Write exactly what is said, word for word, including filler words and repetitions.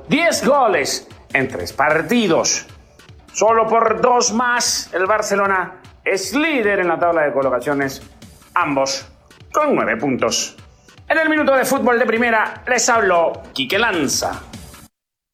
diez goles en tres partidos. Solo por dos más, el Barcelona es líder en la tabla de colocaciones, ambos con nueve puntos. En el minuto de fútbol de primera les habló Quique Lanza.